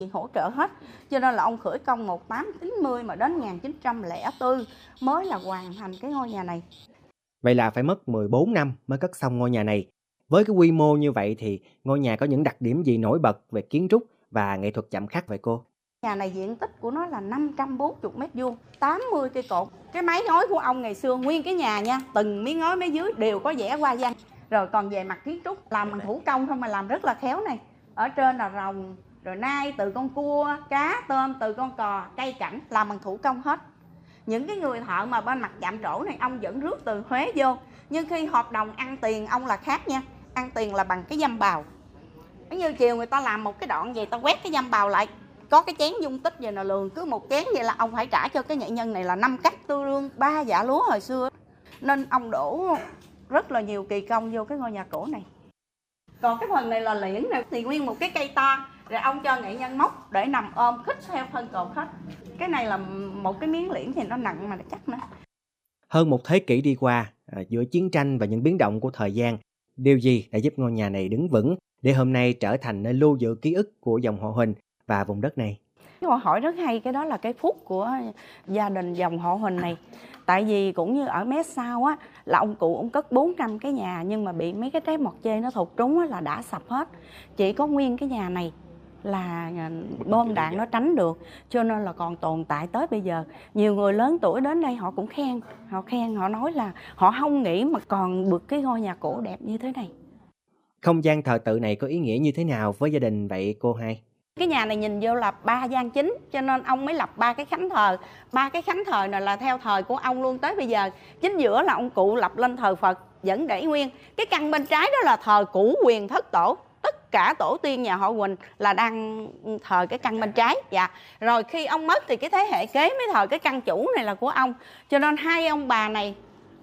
hỗ trợ hết. Cho nên là ông khởi công 1890 mà đến 1904 mới là hoàn thành cái ngôi nhà này. Vậy là phải mất 14 năm mới cất xong ngôi nhà này. Với cái quy mô như vậy thì ngôi nhà có những đặc điểm gì nổi bật về kiến trúc và nghệ thuật chạm khắc vậy cô? Nhà này diện tích của nó là 540 m², 80 cây cột. Cái mái ngói của ông ngày xưa nguyên cái nhà nha, từng miếng ngói mấy dưới đều có vẽ hoa văn. Rồi còn về mặt kiến trúc làm bằng thủ công không mà làm rất là khéo này. Ở trên là rồng, rồi nai từ con cua, cá, tôm từ con cò, cây cảnh làm bằng thủ công hết. Những cái người thợ mà bên mặt chạm trổ này ông vẫn rước từ Huế vô. Nhưng khi hợp đồng ăn tiền ông là khác nha. Ăn tiền là bằng cái dăm bào. Giống như chiều người ta làm một cái đoạn vậy, ta quét cái dăm bào lại, có cái chén dung tích về là lường, cứ một chén vậy là ông phải trả cho cái nghệ nhân này là 5 cắt tương đương 3 dạ lúa hồi xưa. Nên ông đổ rất là nhiều kỳ công vô cái ngôi nhà cổ này. Còn cái phần này là liễn này thì nguyên một cái cây to, rồi ông cho nghệ nhân móc để nằm ôm khích theo thân cột hết. Cái này là một cái miếng liễn thì nó nặng mà nó chắc nữa. Hơn một thế kỷ đi qua, giữa chiến tranh và những biến động của thời gian, điều gì đã giúp ngôi nhà này đứng vững để hôm nay trở thành nơi lưu giữ ký ức của dòng họ Huỳnh và vùng đất này? Câu hỏi rất hay, cái đó là cái phúc của gia đình dòng họ Huỳnh này. Tại vì cũng như ở mé sau á, là ông cụ ông cất 400 cái nhà nhưng mà bị mấy cái trái mọt chê nó thụt trúng á, là đã sập hết. Chỉ có nguyên cái nhà này là bom đạn nó tránh được, cho nên là còn tồn tại tới bây giờ. Nhiều người lớn tuổi đến đây họ cũng khen, họ nói là họ không nghĩ mà còn được cái ngôi nhà cổ đẹp như thế này. Không gian thờ tự này có ý nghĩa như thế nào với gia đình vậy cô hai? Cái nhà này nhìn vô là 3 gian chính, cho nên ông mới lập 3 cái khánh thờ. 3 cái khánh thờ này là theo thời của ông luôn tới bây giờ. Chính giữa là ông cụ lập lên thờ Phật vẫn để nguyên. Cái căn bên trái đó là thờ cửu quyền thất tổ. Tất cả tổ tiên nhà họ Huỳnh là đang thờ cái căn bên trái. Dạ. Rồi khi ông mất thì cái thế hệ kế mới thờ cái căn chủ này là của ông. Cho nên hai ông bà này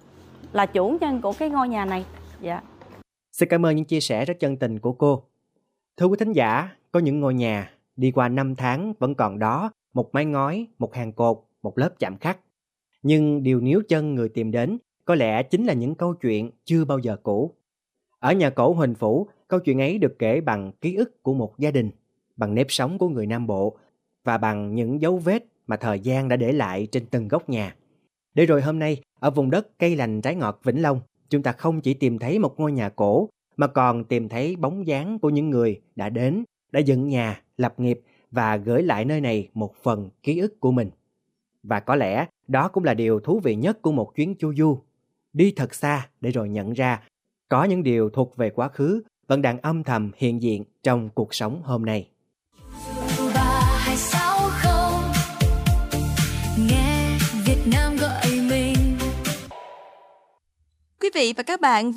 là chủ nhân của cái ngôi nhà này. Dạ. Xin cảm ơn những chia sẻ rất chân tình của cô. Thưa quý thính giả, có những ngôi nhà đi qua 5 tháng vẫn còn đó, một mái ngói, một hàng cột, một lớp chạm khắc. Nhưng điều níu chân người tìm đến có lẽ chính là những câu chuyện chưa bao giờ cũ. Ở nhà cổ Huỳnh Phủ, câu chuyện ấy được kể bằng ký ức của một gia đình, bằng nếp sống của người Nam Bộ và bằng những dấu vết mà thời gian đã để lại trên từng góc nhà. Để rồi hôm nay, ở vùng đất cây lành trái ngọt Vĩnh Long, chúng ta không chỉ tìm thấy một ngôi nhà cổ mà còn tìm thấy bóng dáng của những người đã đến, đã dựng nhà, lập nghiệp và gửi lại nơi này một phần ký ức của mình. Và có lẽ đó cũng là điều thú vị nhất của một chuyến chu du. Đi thật xa để rồi nhận ra có những điều thuộc về quá khứ vẫn đang âm thầm hiện diện trong cuộc sống hôm nay. Quý vị và các bạn